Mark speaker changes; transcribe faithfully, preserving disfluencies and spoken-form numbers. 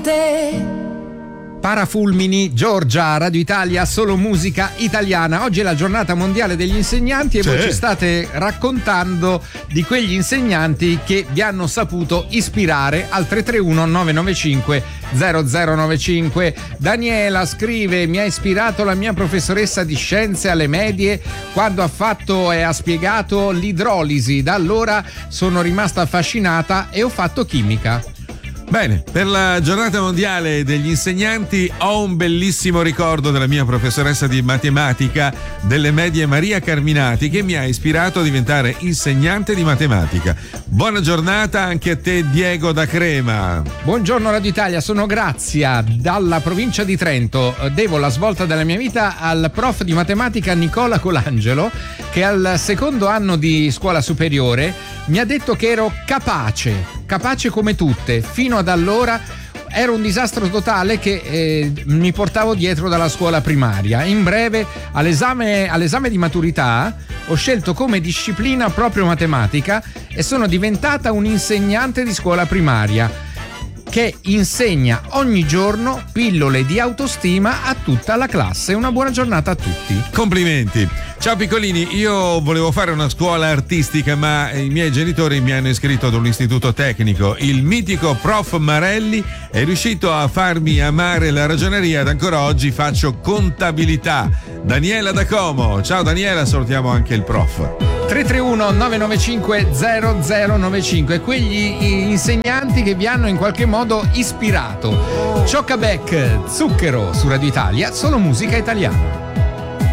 Speaker 1: te.
Speaker 2: Parafulmini, Giorgia, Radio Italia, solo musica italiana. Oggi è la giornata mondiale degli insegnanti e
Speaker 3: Sì.
Speaker 2: voi ci state raccontando di quegli insegnanti che vi hanno saputo ispirare al tre tre uno nove nove cinque zero zero nove cinque. Daniela scrive: mi ha ispirato la mia professoressa di scienze alle medie quando ha fatto e ha spiegato l'idrolisi. Da allora sono rimasta affascinata e ho fatto chimica.
Speaker 3: Bene, per la giornata mondiale degli insegnanti ho un bellissimo ricordo della mia professoressa di matematica delle medie Maria Carminati, che mi ha ispirato a diventare insegnante di matematica. Buona giornata anche a te, Diego da Crema.
Speaker 2: Buongiorno Radio Italia, sono Grazia dalla provincia di Trento. Devo la svolta della mia vita al prof di matematica Nicola Colangelo, che al secondo anno di scuola superiore mi ha detto che ero capace, capace come tutte. Fino ad allora ero un disastro totale che eh, mi portavo dietro dalla scuola primaria. In breve, all'esame, all'esame di maturità ho scelto come disciplina proprio matematica e sono diventata un'insegnante di scuola primaria che insegna ogni giorno pillole di autostima a tutta la classe. Una buona giornata a tutti.
Speaker 3: Complimenti. Ciao piccolini, io volevo fare una scuola artistica, ma i miei genitori mi hanno iscritto ad un istituto tecnico. Il mitico prof Marelli è riuscito a farmi amare la ragioneria ed ancora oggi faccio contabilità. Daniela da Como. Ciao Daniela, salutiamo anche il prof.
Speaker 2: tre tre uno nove nove cinque zero zero nove cinque, quegli insegnanti che vi hanno in qualche modo ispirato. Cioccabec, Zucchero su Radio Italia, solo musica italiana.